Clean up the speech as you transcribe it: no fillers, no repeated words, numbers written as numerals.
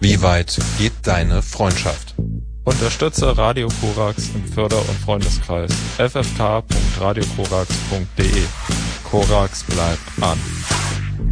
Wie weit geht deine Freundschaft? Unterstütze Radio Korax im Förder- und Freundeskreis ffk.radiokorax.de. Korax bleibt an.